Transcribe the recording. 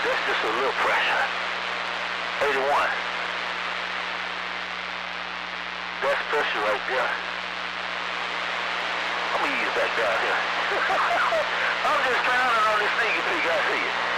That's just a little pressure. 81. That's pressure right there. I'm gonna ease back down here. I'm just counting on this thing until you guys see it.